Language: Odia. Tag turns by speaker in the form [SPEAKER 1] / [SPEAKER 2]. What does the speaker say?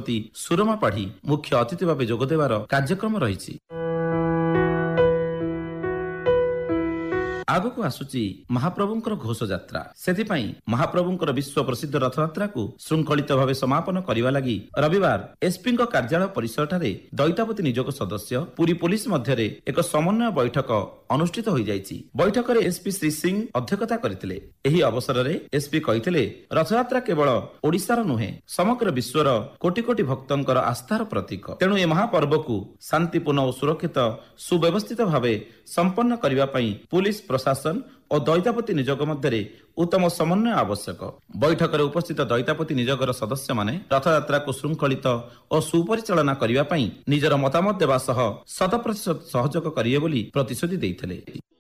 [SPEAKER 1] ବିଶ୍ୱପତି ସୁରମା ପାଢ଼ୀ ମୁଖ୍ୟ ଅତିଥି ଭାବେ ଯୋଗଦେବାର କାର୍ଯ୍ୟକ୍ରମ ରହିଛି। ଆଗକୁ ଆସୁଛି ମହାପ୍ରଭୁଙ୍କର ଘୋଷଯାତ୍ରା। ସେଥିପାଇଁ ମହାପ୍ରଭୁଙ୍କର ବିଶ୍ୱ ପ୍ରସିଦ୍ଧ ରଥଯାତ୍ରାକୁ ଶୃଙ୍ଖଳିତ ଭାବେ ସମାପନ କରିବା ଲାଗି ରବିବାର ଏସ୍ପିଙ୍କ କାର୍ଯ୍ୟାଳୟ ପରିସରଠାରେ ଦଇତାପତି ନିଯୋଗ ସଦସ୍ୟ ପୁରୀ ପୋଲିସ ମଧ୍ୟରେ ଏକ ସମନ୍ୱୟ ବୈଠକ ଅନୁଷ୍ଠିତ ହୋଇଯାଇଛି। ବୈଠକରେ ଏସ୍ପି ଶ୍ରୀ ସିଂ ଅଧ୍ୟକ୍ଷତା କରିଥିଲେ। ଏହି ଅବସରରେ ଏସ୍ପି କହିଥିଲେ, ରଥଯାତ୍ରା କେବଳ ଓଡ଼ିଶାର ନୁହେଁ, ସମଗ୍ର ବିଶ୍ୱର କୋଟି କୋଟି ଭକ୍ତଙ୍କର ଆସ୍ଥାର ପ୍ରତୀକ। ତେଣୁ ଏ ମହାପର୍ବକୁ ଶାନ୍ତିପୂର୍ଣ୍ଣ ଓ ସୁରକ୍ଷିତ ସୁବ୍ୟବସ୍ଥିତ ଭାବେ ସମ୍ପନ୍ନ କରିବା ପାଇଁ ପୁଲିସ ପ୍ରଶାସନ ଓ ଦଇତାପତି ନିଯୋଗ ମଧ୍ୟରେ ଉତ୍ତମ ସମନ୍ୱୟ ଆବଶ୍ୟକ। ବୈଠକରେ ଉପସ୍ଥିତ ଦଇତାପତି ନିଯୋଗର ସଦସ୍ୟମାନେ ରଥଯାତ୍ରାକୁ ଶୃଙ୍ଖଳିତ ଓ ସୁପରିଚାଳନା କରିବା ପାଇଁ ନିଜର ମତାମତ ଦେବା ସହ 100% ସହଯୋଗ କରିବେ ବୋଲି ପ୍ରତିଶ୍ରୁତି ଦେଇଥିଲେ।